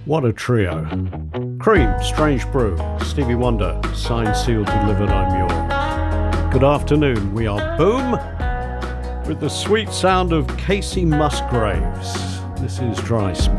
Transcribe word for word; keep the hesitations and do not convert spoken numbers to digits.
What a trio. Cream, Strange Brew, Stevie Wonder, signed, sealed, delivered, I'm yours. Good afternoon, we are Boom with the sweet sound of Casey Musgraves. This is Dry Spell.